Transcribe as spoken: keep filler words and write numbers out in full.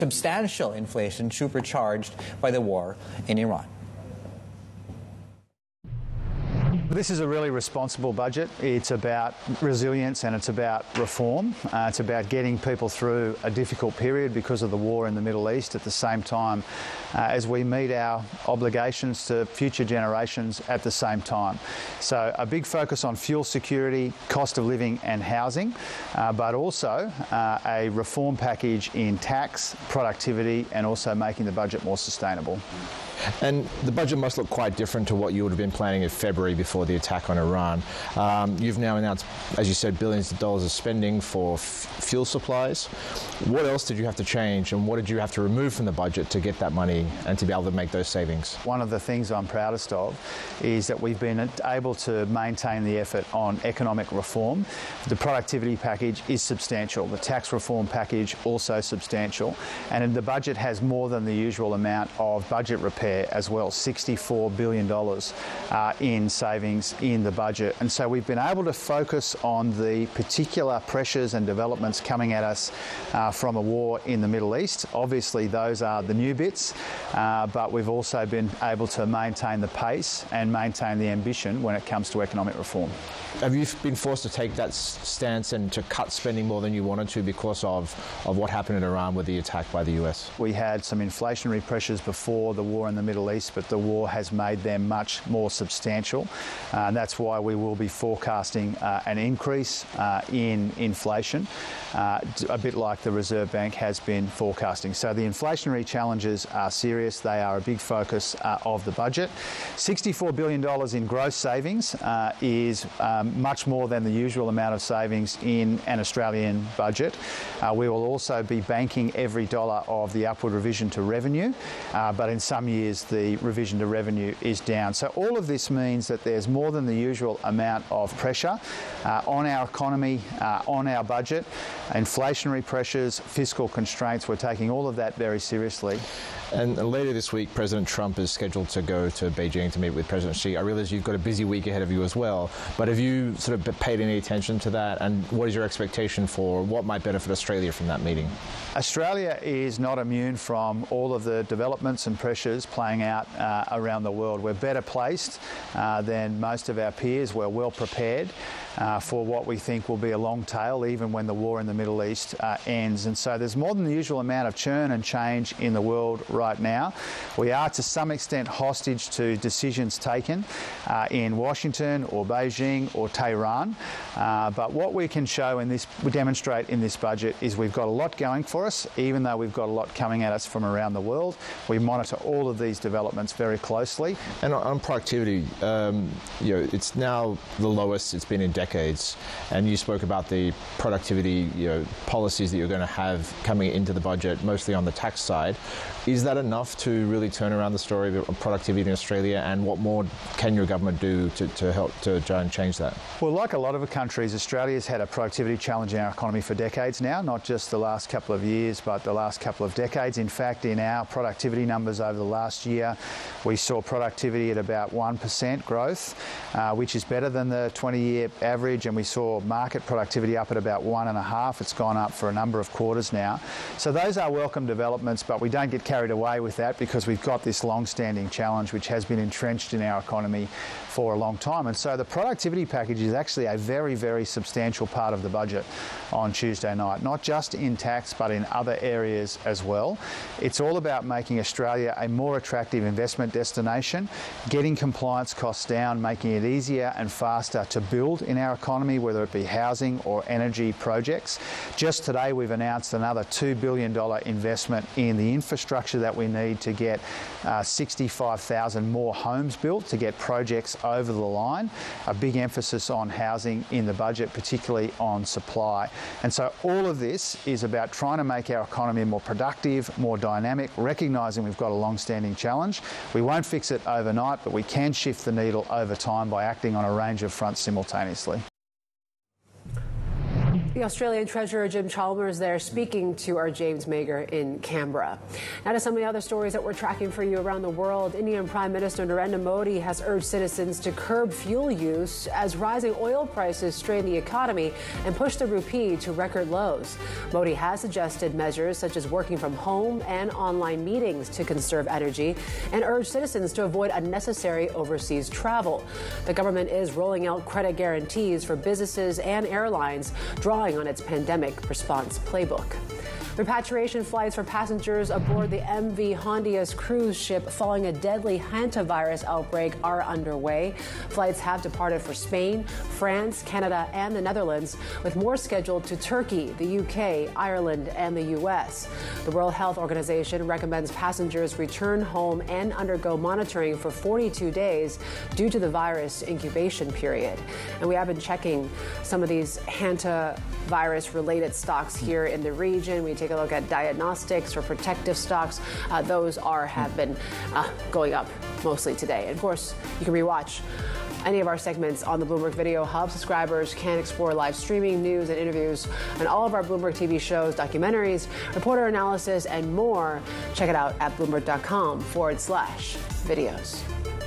Substantial inflation supercharged by the war in Iran. This is a really responsible budget. It's about resilience and it's about reform. Uh, it's about getting people through a difficult period because of the war in the Middle East at the same time uh, as we meet our obligations to future generations at the same time. So a big focus on fuel security, cost of living and housing, uh, but also uh, a reform package in tax, productivity and also making the budget more sustainable. And the budget must look quite different to what you would have been planning in February before the attack on Iran. Um, you've now announced, as you said, billions of dollars of spending for f fuel supplies. What else did you have to change and what did you have to remove from the budget to get that money and to be able to make those savings? One of the things I'm proudest of is that we've been able to maintain the effort on economic reform. The productivity package is substantial. The tax reform package also substantial. And the budget has more than the usual amount of budget repair as well, sixty-four billion dollars uh, in savings in the budget. And so we've been able to focus on the particular pressures and developments coming at us uh, from a war in the Middle East. Obviously those are the new bits, uh, but we've also been able to maintain the pace and maintain the ambition when it comes to economic reform. Have you been forced to take that stance and to cut spending more than you wanted to because of, of what happened in Iran with the attack by the U S? We had some inflationary pressures before the war in the Middle East, but the war has made them much more substantial. Uh, and that's why we will be forecasting uh, an increase uh, in inflation, uh, a bit like the Reserve Bank has been forecasting. So the inflationary challenges are serious. They are a big focus uh, of the budget. sixty-four billion dollars in gross savings uh, is um, much more than the usual amount of savings in an Australian budget. Uh, we will also be banking every dollar of the upward revision to revenue, uh, but in some years the revision to revenue is down. So all of this means that there's more than the usual amount of pressure uh, on our economy, uh, on our budget, inflationary pressures, fiscal constraints. We're taking all of that very seriously. And later this week, President Trump is scheduled to go to Beijing to meet with President Xi. I realise you've got a busy week ahead of you as well, but have you sort of paid any attention to that? And what is your expectation for what might benefit Australia from that meeting? Australia is not immune from all of the developments and pressures playing out uh, around the world. We're better placed uh, than most of our peers. We're well prepared uh, for what we think will be a long tail, even when the war in the Middle East uh, ends. And so there's more than the usual amount of churn and change in the world right now. We are to some extent hostage to decisions taken uh, in Washington or Beijing or Tehran. Uh, but what we can show in this, we demonstrate in this budget is we've got a lot going for us, even though we've got a lot coming at us from around the world. We monitor all of these developments very closely. And on productivity, um, you know, it's now the lowest it's been in decades. And you spoke about the productivity, you know, policies that you're going to have coming into the budget, mostly on the tax side. Is that enough to really turn around the story of productivity in Australia? And what more can your government do to, to help to try and change that? Well, like a lot of countries, Australia's had a productivity challenge in our economy for decades now, not just the last couple of years, but the last couple of decades. In fact, in our productivity numbers over the last year, we saw productivity at about one percent growth, uh, which is better than the twenty-year average, and we saw market productivity up at about one and a half. It's gone up for a number of quarters now. So those are welcome developments, but we don't get carried away with that because we've got this long-standing challenge which has been entrenched in our economy for a long time. And so the productivity package is actually a very, very substantial part of the budget on Tuesday night, not just in tax but in other areas as well. It's all about making Australia a more attractive investment destination, getting compliance costs down, making it easier and faster to build in our economy, whether it be housing or energy projects. Just today we've announced another two billion dollars investment in the infrastructure that we need to get uh, sixty-five thousand more homes built, to get projects over the line. A big emphasis on housing in the budget, particularly on supply. And so all of this is about trying to make our economy more productive, more dynamic, recognising we've got a long-standing challenge. We won't fix it overnight, but we can shift the needle over time by acting on a range of fronts simultaneously. The Australian Treasurer Jim Chalmers there speaking to our James Mager in Canberra. Now to some of the other stories that we're tracking for you around the world. Indian Prime Minister Narendra Modi has urged citizens to curb fuel use as rising oil prices strain the economy and push the rupee to record lows. Modi has suggested measures such as working from home and online meetings to conserve energy and urged citizens to avoid unnecessary overseas travel. The government is rolling out credit guarantees for businesses and airlines, drawing on its pandemic response playbook. Repatriation flights for passengers aboard the M V Hondias cruise ship following a deadly hantavirus outbreak are underway. Flights have departed for Spain, France, Canada, and the Netherlands, with more scheduled to Turkey, the U K, Ireland, and the U S. The World Health Organization recommends passengers return home and undergo monitoring for forty-two days due to the virus incubation period. And we have been checking some of these hantavirus-related stocks here in the region. We take a look at diagnostics or protective stocks. Uh, those are have been uh, going up mostly today. And of course, you can rewatch any of our segments on the Bloomberg Video Hub. Subscribers can explore live streaming, news, and interviews on all of our Bloomberg T V shows, documentaries, reporter analysis, and more. Check it out at bloomberg.com forward slash videos.